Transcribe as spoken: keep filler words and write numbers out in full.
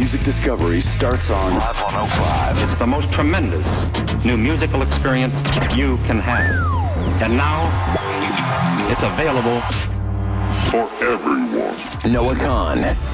music discovery starts on Live one oh five. It's the most tremendous new musical experience you can have. And now, it's available for everyone. Noah Kahan,